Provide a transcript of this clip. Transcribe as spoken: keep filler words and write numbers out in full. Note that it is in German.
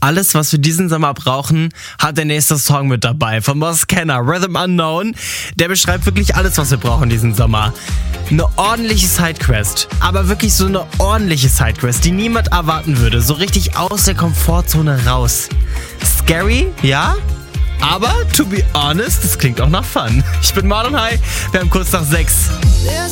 Alles, was wir diesen Sommer brauchen, hat der nächste Song mit dabei. Von Moss Kenner, Rhythm Unknown. Der beschreibt wirklich alles, was wir brauchen diesen Sommer. Eine ordentliche Sidequest. Aber wirklich so eine ordentliche Sidequest, die niemand erwarten würde. So richtig aus der Komfortzone raus. Scary, ja? Aber, to be honest, das klingt auch nach Fun. Ich bin Marlon High, wir haben kurz nach sechs.